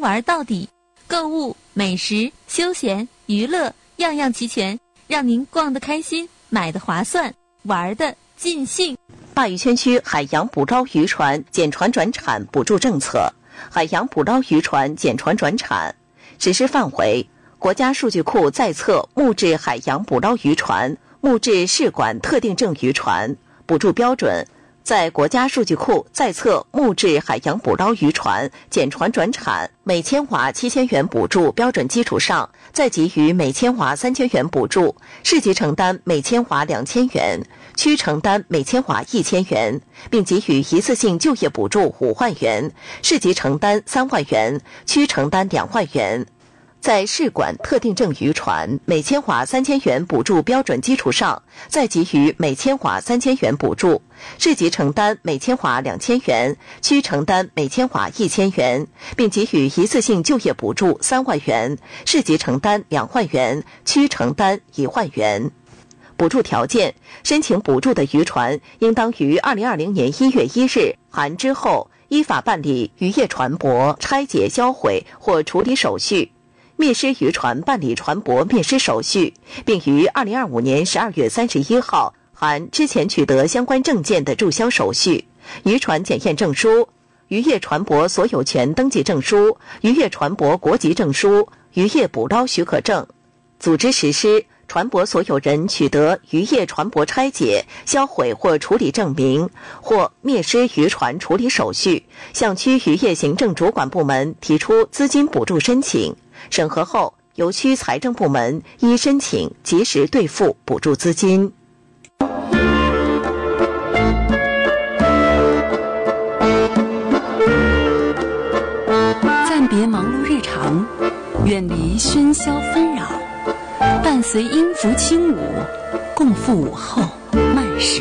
玩到底，购物、美食、休闲、娱乐样样齐全，让您逛得开心，买得划算，玩得尽兴。 鲅鱼圈区海洋捕捞渔船减船转产补助政策，海洋捕捞渔船减船转产实施范围：国家数据库在册木质海洋捕捞渔船、木质试管特定证渔船。补助标准：在国家数据库在册木质海洋捕捞渔船减船转产每千瓦7000元补助标准基础上，再给予每千瓦3000元补助，市级承担每千瓦2000元，区承担每千瓦1000元，并给予一次性就业补助5万元，市级承担3万元，区承担2万元。在试管特定证渔船每千瓦3000元补助标准基础上，再给予每千瓦3000元补助，市级承担每千瓦2000元，区承担每千瓦1000元，并给予一次性就业补助3万元，市级承担2万元，区承担1万元。补助条件：申请补助的渔船应当于2020年1月1日含之后依法办理渔业船舶拆解销毁或处理手续，灭失渔船办理船舶灭失手续，并于2025年12月31号含之前取得相关证件的注销手续、渔船检验证书、渔业船舶所有权登记证书、渔业船舶国籍证书、渔业捕捞许可证。组织实施船舶所有人取得渔业船舶拆解、销毁或处理证明或灭失渔船处理手续，向区渔业行政主管部门提出资金补助申请，审核后由区财政部门依申请及时兑付补助资金。 暂别忙碌日常，远离喧嚣纷扰，伴随音符轻舞，共赴午后慢食。